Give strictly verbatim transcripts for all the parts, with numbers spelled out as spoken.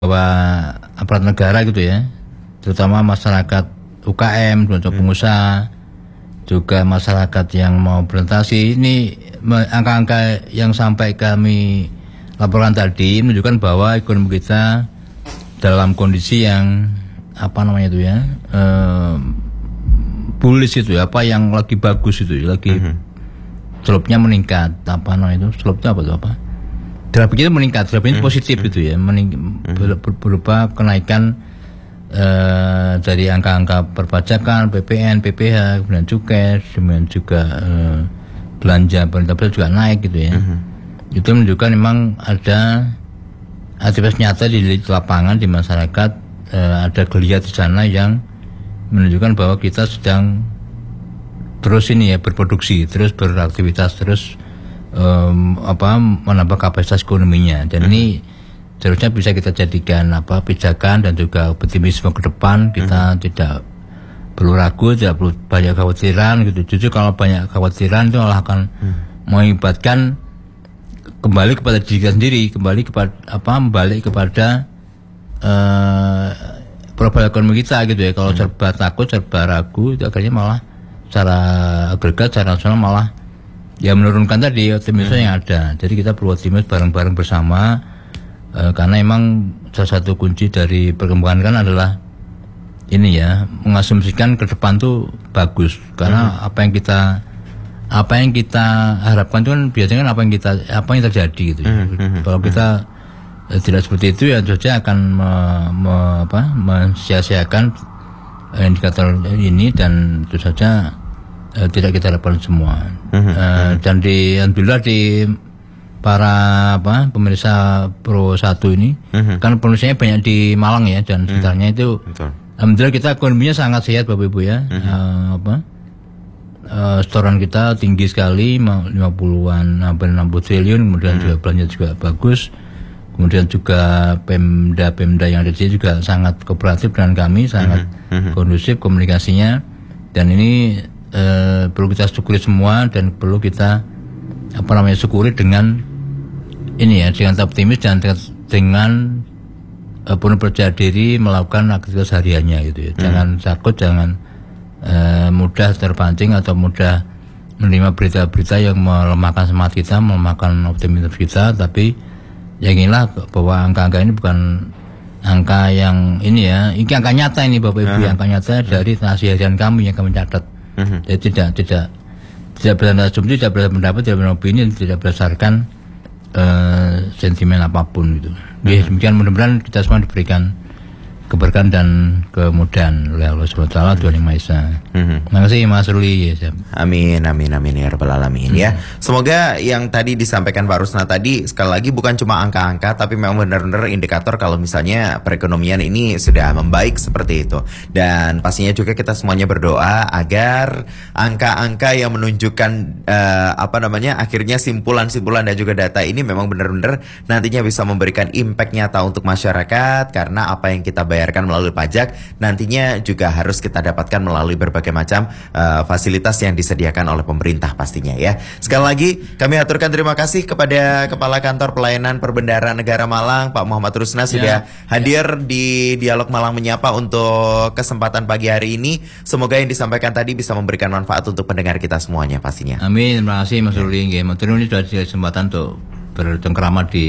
bahwa aparat negara gitu ya, terutama masyarakat U K M, untuk hmm. pengusaha, juga masyarakat yang mau berorientasi, ini angka-angka yang sampai kami laporkan tadi menunjukkan bahwa ekonomi kita dalam kondisi yang apa namanya itu ya, eh, bullish itu ya, apa yang lagi bagus itu, lagi hmm. slope-nya meningkat, apa namanya itu, slope-nya apa itu apa? Grafik itu meningkat, grafik ini positif mm-hmm. gitu ya, mening- mm-hmm. berupa kenaikan uh, dari angka-angka perpajakan, P P N, P P H, kemudian cukai, kemudian juga uh, belanja pemerintah juga naik gitu ya. Mm-hmm. Itu menunjukkan memang ada aktivitas nyata di lapangan, di masyarakat, uh, ada geliat di sana yang menunjukkan bahwa kita sedang terus ini ya berproduksi, terus beraktivitas, terus Um, apa menambah kapasitas ekonominya, dan hmm. ini seharusnya bisa kita jadikan apa pijakan dan juga optimisme ke depan. Kita hmm. tidak perlu ragu, tidak perlu banyak kekhawatiran gitu. Justru kalau banyak kekhawatiran itu malah akan hmm. mengakibatkan kembali kepada diri kita sendiri, kembali kepada apa balik kepada uh, profil ekonomi kita gitu ya. Kalau hmm. serba takut, serba ragu, itu akhirnya malah secara agregat, secara nasional malah ya menurunkan tadi optimisme hmm. yang ada. Jadi kita perlu optimis bareng-bareng bersama, e, karena emang salah satu kunci dari perkembangan kan adalah ini ya, mengasumsikan ke depan tuh bagus. Karena hmm. apa yang kita apa yang kita harapkan itu kan biasanya kan apa yang kita apa yang terjadi gitu. Hmm. Kalau kita e, tidak seperti itu ya saja akan me, me, apa, mensia-siakan indikator ini, dan itu saja Uh, tidak kita harapkan semua. Uh-huh. Uh, dan di alhamdulillah di para apa pemirsa Pro satu ini uh-huh. kan penulisnya banyak di Malang ya dan sekitarnya uh-huh. itu Betul. Alhamdulillah kita ekonominya sangat sehat Bapak Ibu ya. Uh-huh. uh, apa uh, setoran kita tinggi sekali, lima puluhan hampir enam puluh triliun, kemudian uh-huh. juga belanja juga bagus, kemudian juga Pemda-Pemda yang ada di sini juga sangat kooperatif dengan kami, sangat uh-huh. kondusif komunikasinya, dan ini Uh, perlu kita syukuri semua, dan perlu kita apa namanya syukuri dengan ini ya, dengan optimis dan dengan uh, penuh percaya diri melakukan aktivitas hariannya gitu ya. Hmm. Jangan takut, jangan uh, mudah terpancing atau mudah menerima berita-berita yang melemahkan semangat kita, melemahkan optimisme kita, tapi yakinlah bahwa angka-angka ini bukan angka yang ini ya, ini angka nyata ini Bapak Ibu, hmm. angka nyata dari transaksi harian kami yang kami catat. Mm-hmm. Jadi tidak tidak tidak berdasarkan asumsi, tidak berdasarkan pendapat, tidak berdasarkan opini, tidak berdasarkan uh, sentimen apapun gitu. Mm-hmm. Ya, demikian mudah-mudahan kita semua diberikan keberkahan dan kemudahan oleh Allah Subhanahu wa taala, Tuhan Yang Maha Esa. Mm-hmm. Terima kasih Mas Ruli ya. Amin amin amin ya rabbal alamin. Mm-hmm. Ya. Semoga yang tadi disampaikan Pak Rusna tadi sekali lagi bukan cuma angka-angka, tapi memang benar-benar indikator kalau misalnya perekonomian ini sudah membaik seperti itu. Dan pastinya juga kita semuanya berdoa agar angka-angka yang menunjukkan uh, apa namanya akhirnya simpulan-simpulan dan juga data ini memang benar-benar nantinya bisa memberikan impact nyata untuk masyarakat, karena apa yang kita bayar bayarkan melalui pajak nantinya juga harus kita dapatkan melalui berbagai macam uh, fasilitas yang disediakan oleh pemerintah pastinya ya. Sekali lagi kami aturkan terima kasih kepada Kepala Kantor Pelayanan Perbendaharaan Negara Malang Pak Muhammad Rusna sudah ya, hadir ya. di Dialog Malang Menyapa untuk kesempatan pagi hari ini. Semoga yang disampaikan tadi bisa memberikan manfaat untuk pendengar kita semuanya pastinya. Amin. Terima kasih Mas Ruli. Ya. Matur nuwun sudah diberi kesempatan untuk bercengkrama di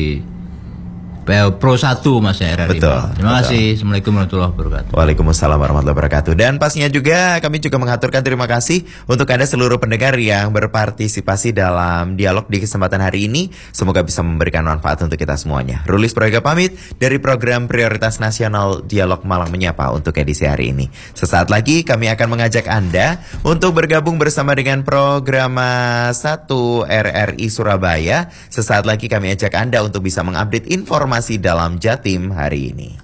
Pro satu Mas R R. Betul. Terima betul. kasih. Assalamualaikum warahmatullahi wabarakatuh. Waalaikumsalam warahmatullahi wabarakatuh. Dan pastinya juga kami juga mengaturkan terima kasih untuk Anda seluruh pendengar yang berpartisipasi dalam dialog di kesempatan hari ini. Semoga bisa memberikan manfaat untuk kita semuanya. Rulis Proyeka pamit dari program Prioritas Nasional Dialog Malang Menyapa untuk edisi hari ini. Sesaat lagi kami akan mengajak Anda untuk bergabung bersama dengan program satu R R I Surabaya. Sesaat lagi kami ajak Anda untuk bisa mengupdate informasi masih dalam Jatim hari ini.